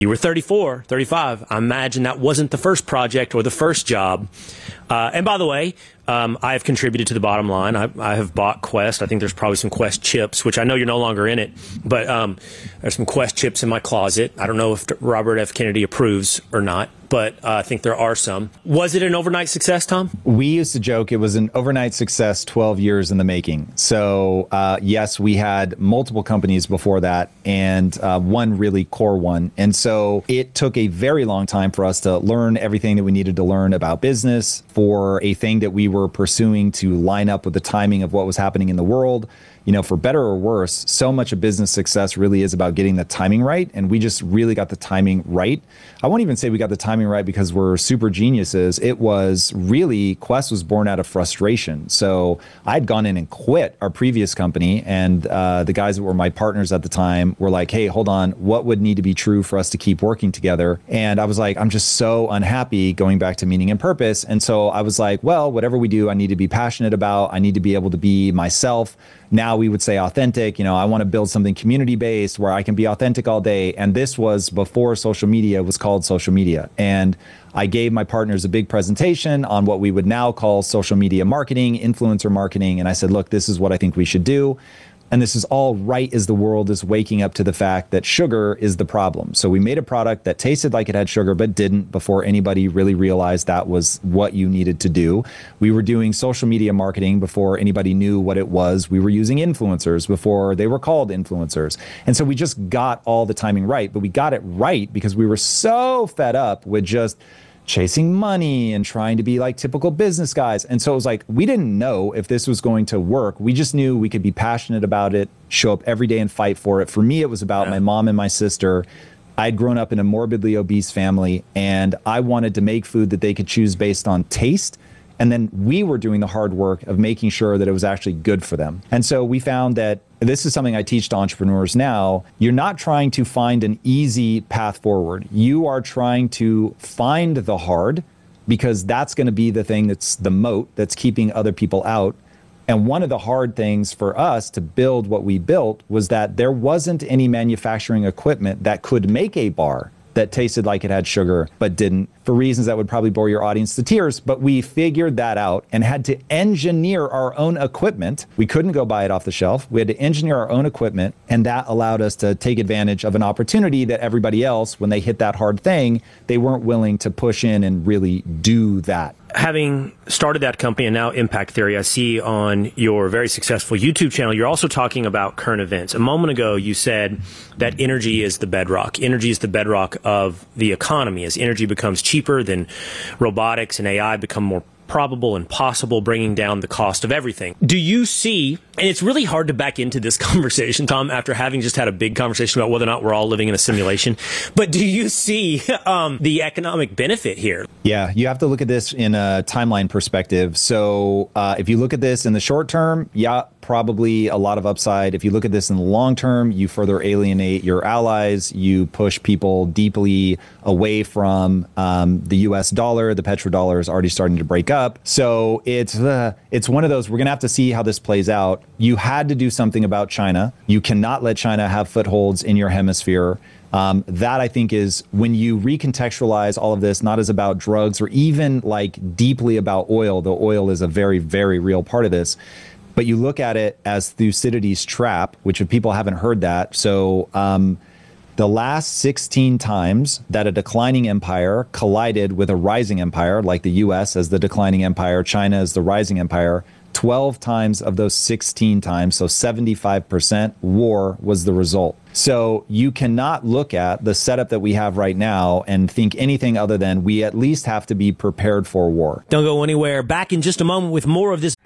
You were 34, 35. I imagine that wasn't the first project or the first job. And by the way, I have contributed to the bottom line. I have bought Quest. I think there's probably some Quest chips, which I know you're no longer in it, but there's some Quest chips in my closet. I don't know if Robert F. Kennedy approves or not, but I think there are some. Was it an overnight success, Tom? We used to joke it was an overnight success, 12 years in the making. So yes, we had multiple companies before that, and one really core one. And so it took a very long time for us to learn everything that we needed to learn about business, for a thing that we were pursuing to line up with the timing of what was happening in the world. You know, for better or worse, so much of business success really is about getting the timing right. And we just really got the timing right. I won't even say we got the timing right because we're super geniuses. It was really, Quest was born out of frustration. So I'd gone in and quit our previous company. And the guys that were my partners at the time were like, hey, hold on, what would need to be true for us to keep working together? And I was like, I'm just so unhappy, going back to meaning and purpose. And so I was like, well, whatever we do, I need to be passionate about. I need to be able to be myself. Now we would say authentic. You know, I want to build something community based where I can be authentic all day. And this was before social media was called social media. And I gave my partners a big presentation on what we would now call social media marketing, influencer marketing. And I said, look, this is what I think we should do. And this is all right as the world is waking up to the fact that sugar is the problem. So we made a product that tasted like it had sugar, but didn't, before anybody really realized that was what you needed to do. We were doing social media marketing before anybody knew what it was. We were using influencers before they were called influencers. And so we just got all the timing right, but we got it right because we were so fed up with just chasing money and trying to be like typical business guys. And so it was like, we didn't know if this was going to work. We just knew we could be passionate about it, show up every day and fight for it. For me, it was about my mom and my sister. I'd grown up in a morbidly obese family, and I wanted to make food that they could choose based on taste. And then we were doing the hard work of making sure that it was actually good for them. And so we found that this is something I teach to entrepreneurs now. You're not trying to find an easy path forward. You are trying to find the hard, because that's going to be the thing that's the moat that's keeping other people out. And one of the hard things for us to build what we built was that there wasn't any manufacturing equipment that could make a bar that tasted like it had sugar, but didn't, for reasons that would probably bore your audience to tears. But we figured that out and had to engineer our own equipment. We couldn't go buy it off the shelf. We had to engineer our own equipment, and that allowed us to take advantage of an opportunity that everybody else, when they hit that hard thing, they weren't willing to push in and really do that. Having started that company and now Impact Theory, I see on your very successful YouTube channel, you're also talking about current events. A moment ago, you said that energy is the bedrock. Energy is the bedrock of the economy. As energy becomes cheaper, then robotics and AI become more probable and possible, bringing down the cost of everything. Do you see, and it's really hard to back into this conversation, Tom, after having just had a big conversation about whether or not we're all living in a simulation, but do you see the economic benefit here? Yeah, you have to look at this in a timeline perspective. So if you look at this in the short term, yeah, probably a lot of upside. If you look at this in the long term, you further alienate your allies. You push people deeply away from the US dollar. The petrodollar is already starting to break up. So it's one of those, we're going to have to see how this plays out. You had to do something about China. You cannot let China have footholds in your hemisphere. That, I think, is when you recontextualize all of this, not as about drugs or even like deeply about oil, though oil is a very, very real part of this. But you look at it as Thucydides' trap, which if people haven't heard that. So the last 16 times that a declining empire collided with a rising empire, like the US as the declining empire, China as the rising empire, 12 times of those 16 times, so 75%, war was the result. So you cannot look at the setup that we have right now and think anything other than we at least have to be prepared for war. Don't go anywhere. Back in just a moment with more of this.